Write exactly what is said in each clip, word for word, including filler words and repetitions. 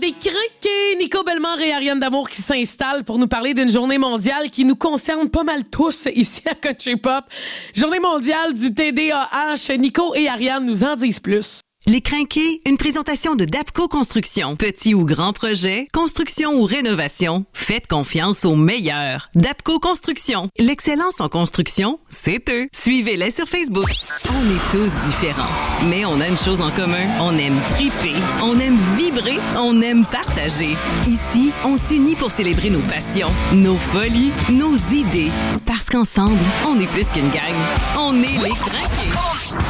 Les crinqués, Nico Bellemare et Ariane D'Amour qui s'installent pour nous parler d'une journée mondiale qui nous concerne pas mal tous ici à Country Pop. Journée mondiale du T D A H. Nico et Ariane nous en disent plus. Les Crinqués, une présentation de Dapco Construction. Petit ou grand projet, construction ou rénovation, faites confiance aux meilleurs. Dapco Construction. L'excellence en construction, c'est eux. Suivez-les sur Facebook. On est tous différents, mais on a une chose en commun. On aime triper, on aime vibrer, on aime partager. Ici, on s'unit pour célébrer nos passions, nos folies, nos idées. Parce qu'ensemble, on est plus qu'une gang. On est les Crinqués.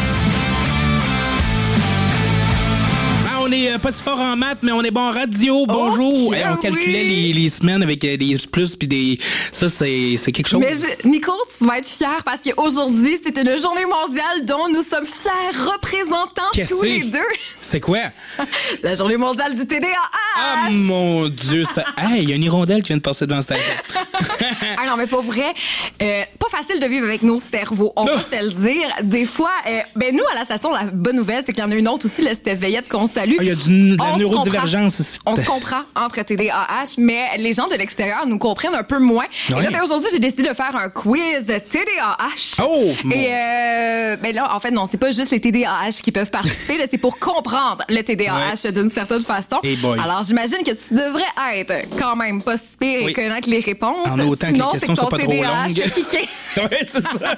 On est pas si fort en maths, mais on est bon en radio. Bonjour. Okay, hey, on calculait oui. les, les semaines avec des plus puis des. Ça, c'est, c'est quelque chose. Mais je, Nico, tu vas être fier parce qu'aujourd'hui, c'est une journée mondiale dont nous sommes fiers représentants Qu'est-ce tous c'est? les deux. C'est quoi? La journée mondiale du T D A H. Ah, mon Dieu. Ça... Hey, il y a une hirondelle qui vient de passer devant cette Ah non, mais pas vrai. Euh, pas facile de vivre avec nos cerveaux. On non. va se le dire. Des fois, euh, ben nous, à la station, la bonne nouvelle, c'est qu'il y en a une autre aussi, là, c'était Veillette qu'on salue. Il ah, y a du, de la on neurodivergence se ici. On se comprend entre T D A H, mais les gens de l'extérieur nous comprennent un peu moins. Oui. Et là, ben, aujourd'hui, j'ai décidé de faire un quiz T D A H. Oh! Et euh, ben là, en fait, non, c'est pas juste les T D A H qui peuvent participer, là, c'est pour comprendre le T D A H ouais. d'une certaine façon. Hey boy. Alors, j'imagine que tu devrais être quand même pas si pire oui. et connaître les réponses. En autant Sinon, que les questions c'est sont ton pas T D A H trop longues. kické. Oui, c'est ça.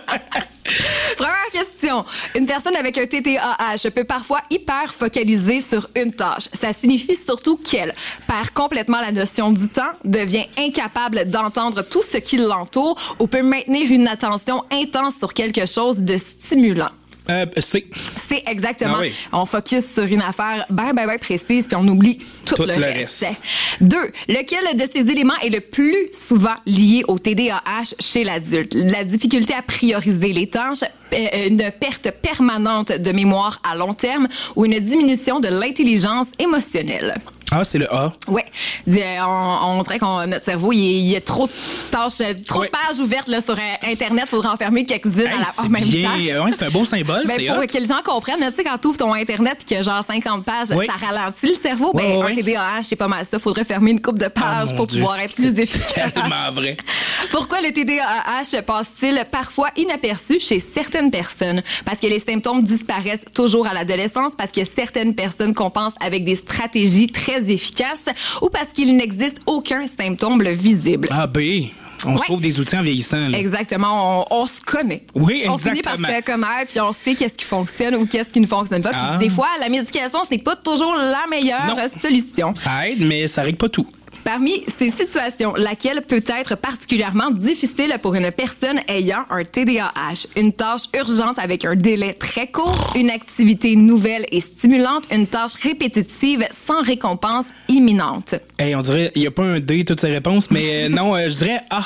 Première question. Une personne avec un T D A H peut parfois hyper focaliser sur une tâche. Ça signifie surtout qu'elle perd complètement la notion du temps, devient incapable d'entendre tout ce qui l'entoure ou peut maintenir une attention intense sur quelque chose de stimulant. Euh, c'est. C'est exactement. Ah oui. On focus sur une affaire bien, bien, bien précise puis on oublie tout, tout le, le reste. reste. Deux, lequel de ces éléments est le plus souvent lié au T D A H chez l'adulte? La difficulté à prioriser les tâches, une perte permanente de mémoire à long terme ou une diminution de l'intelligence émotionnelle? Ah, c'est le A. Oui. On, on dirait que notre cerveau, il, il y a trop de tâches, trop ouais. de pages ouvertes là, sur Internet. Il faudrait en fermer quelques-unes hey, à la, en même bien. temps. Ouais, c'est un beau symbole. Ben, c'est pour hot. que les gens comprennent, tu sais, quand tu ouvres ton Internet et qu'il y a genre cinquante pages, oui. ça ralentit le cerveau. Oui, ben, oui, un oui. T D A H, c'est pas mal ça. Il faudrait fermer une couple de pages oh, pour Dieu. pouvoir être plus efficace. C'est tellement vrai. Pourquoi le T D A H passe-t-il parfois inaperçu chez certaines personnes? Parce que les symptômes disparaissent toujours à l'adolescence, parce que certaines personnes compensent avec des stratégies très efficaces ou parce qu'il n'existe aucun symptôme visible. Ah, ben... On ouais. se trouve des outils en vieillissant. Là. Exactement. On, on se connaît. Oui, exactement. On finit par se faire connaître, puis on sait qu'est-ce qui fonctionne ou qu'est-ce qui ne fonctionne pas. Ah. Puis des fois, la médication, ce n'est pas toujours la meilleure non. solution. Ça aide, mais ça règle pas tout. Parmi ces situations, laquelle peut être particulièrement difficile pour une personne ayant un T D A H? Une tâche urgente avec un délai très court, une activité nouvelle et stimulante, une tâche répétitive sans récompense imminente. Hey, on dirait, il n'y a pas un D, toutes ces réponses, mais euh, non, euh, je dirais A.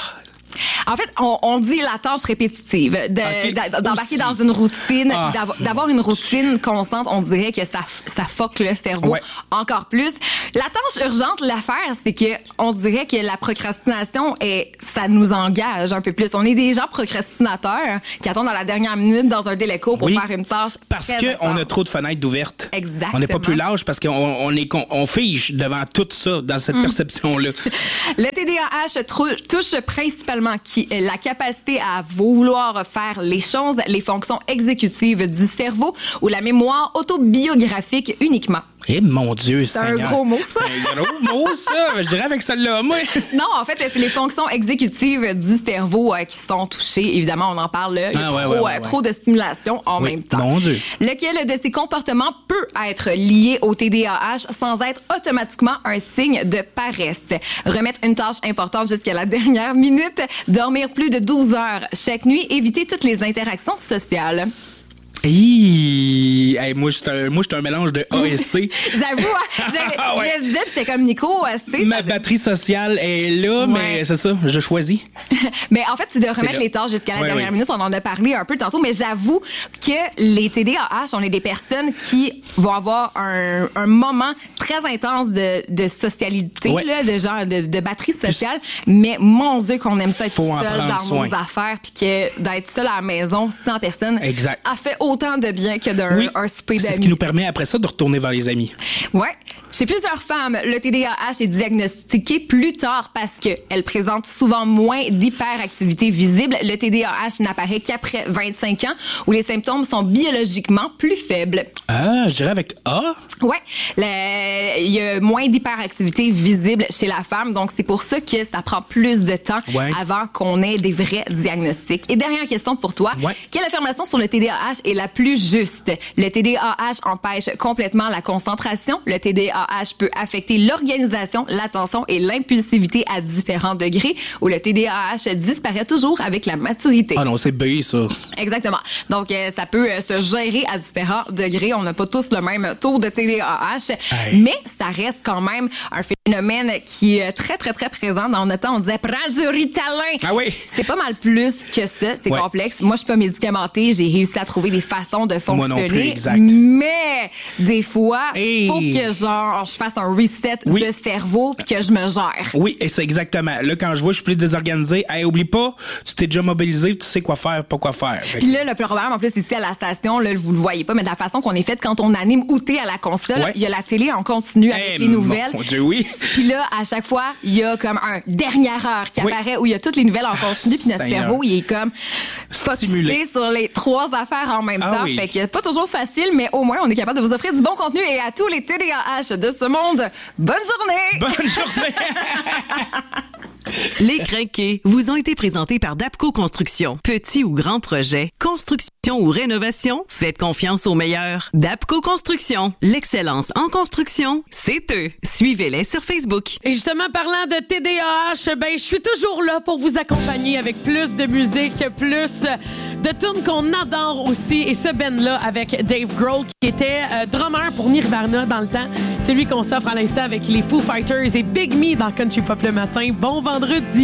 En fait, on, on dit la tâche répétitive, de, okay. d'embarquer Aussi. dans une routine, ah. d'avoir, d'avoir une routine constante. On dirait que ça, ça fuck le cerveau ouais. encore plus. La tâche urgente, l'affaire, c'est que on dirait que la procrastination, est, ça nous engage un peu plus. On est des gens procrastinateurs qui attendent dans la dernière minute dans un délai court pour oui. faire une tâche parce très qu'on a trop de fenêtres ouvertes. Exactement. On n'est pas plus large parce qu'on on est, on fige devant tout ça dans cette mm. perception-là. Le T D A H touche principalement qui est la capacité à vouloir faire les choses, les fonctions exécutives du cerveau ou la mémoire autobiographique uniquement. Eh mon Dieu, c'est Seigneur. un gros mot, ça. C'est un gros mot, ça. Je dirais avec celle-là, moi. Non, en fait, c'est les fonctions exécutives du cerveau euh, qui sont touchées. Évidemment, on en parle là. Il y a ah, trop, ouais, ouais, ouais, euh, trop de stimulation en oui, même temps. Mon Dieu. Lequel de ces comportements peut être lié au T D A H sans être automatiquement un signe de paresse? Remettre une tâche importante jusqu'à la dernière minute, dormir plus de douze heures chaque nuit, éviter toutes les interactions sociales. Hey, hey, moi, je suis un, moi, un mélange de A et C. J'avoue, hein, je, je ouais. le disais, puis j'étais comme Nico, C. Ma batterie sociale est là, ouais. mais c'est ça, je choisis. Mais en fait, c'est de remettre c'est les tâches jusqu'à la ouais, dernière ouais. minute. On en a parlé un peu tantôt, mais j'avoue que les T D A H, on est des personnes qui vont avoir un, un moment très intense de, de socialité, ouais. là, de genre de, de batterie sociale. Puis, mais mon Dieu, qu'on aime ça être seul dans soin. Nos affaires, puis que d'être seul à la maison, sans personne, exact. a fait autant de bien que d'un oui, un souper d'amis. C'est ce qui nous permet après ça de retourner vers les amis. Ouais. Chez plusieurs femmes, le T D A H est diagnostiqué plus tard parce qu'elles présentent souvent moins d'hyperactivité visible. Le T D A H n'apparaît qu'après vingt-cinq ans où les symptômes sont biologiquement plus faibles. Ah, je dirais avec A? Ouais, le- il y a moins d'hyperactivité visible chez la femme, donc c'est pour ça que ça prend plus de temps Ouais. avant qu'on ait des vrais diagnostics. Et dernière question pour toi, Ouais. quelle affirmation sur le T D A H est la plus juste? Le T D A H empêche complètement la concentration. Le T D A H peut affecter l'organisation, l'attention et l'impulsivité à différents degrés. Ou le T D A H disparaît toujours avec la maturité. Ah non, c'est B, ça. Exactement. Donc, euh, ça peut euh, se gérer à différents degrés. On n'a pas tous le même taux de T D A H, Hey. mais ça reste quand même un phénomène qui est très, très, très présent. Dans notre temps, on disait « prends du Ritalin ». Ah oui. C'est pas mal plus que ça. C'est Ouais. complexe. Moi, je suis pas médicamentée. J'ai réussi à trouver des façons de Moi non fonctionner. plus, exact. Mais des fois, Hey. faut que genre je fasse un reset Oui. de cerveau puis que je me gère. Oui, et c'est exactement. Là, quand je vois, je suis plus désorganisé. Hey, oublie pas, tu t'es déjà mobilisé, tu sais quoi faire, pas quoi faire. Fait que- Puis là, le problème, en plus, ici à la station, là, vous le voyez pas, mais de la façon qu'on est fait quand on anime outé à la console, Ouais. il y a la télé en continu avec Eh, les nouvelles. Mon Dieu, oui. Puis là, à chaque fois, il y a comme un dernière heure qui Oui. apparaît où il y a toutes les nouvelles en continu, puis notre Seigneur. cerveau, il est comme Stimulé. focusé sur les trois affaires en même Ah temps. oui. Fait que pas toujours facile, mais au moins, on est capable de vous offrir du bon contenu. Et à tous les T D A H de ce monde, bonne journée! Bonne journée. Les crinqués vous ont été présentés par Dapco Construction. Petit ou grand projet, construction ou rénovation, faites confiance aux meilleurs. Dapco Construction, l'excellence en construction, c'est eux. Suivez-les sur Facebook. Et justement, parlant de T D A H, ben, je suis toujours là pour vous accompagner avec plus de musique, plus de tunes qu'on adore aussi. Et ce band-là avec Dave Grohl, qui était euh, drummer pour Nirvana dans le temps. C'est lui qu'on s'offre à l'instant avec les Foo Fighters et Big Me dans Country Pop le matin. Bon vendredi!